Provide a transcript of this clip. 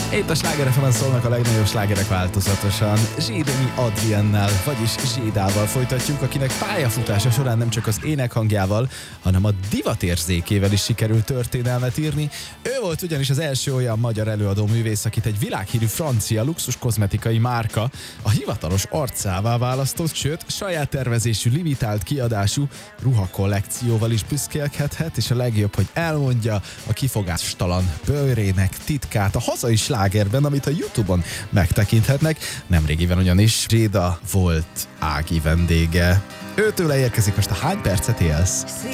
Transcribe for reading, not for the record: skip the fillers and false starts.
Itt a Sláger FM-en szólnak a legnagyobb slágerek változatosan. Zsédényi Adriennel, vagyis Zsédával folytatjuk, akinek pályafutása során nem csak az énekhangjával, hanem a divatérzékével is sikerült történelmet írni. Ő volt ugyanis az első olyan magyar előadó művész, akit egy világhírű francia luxus kozmetikai márka a hivatalos arcává választott, sőt, saját tervezésű, limitált kiadású ruhakollekcióval is büszkélkedhet, és a legjobb, hogy elmondja a kifogástalan bőrének titkát a hazai slágerben, amit a YouTube-on megtekinthetnek. Nemrégiben ugyanis Zséda volt Ági vendége. Őtőle érkezik most a Hány percet élsz?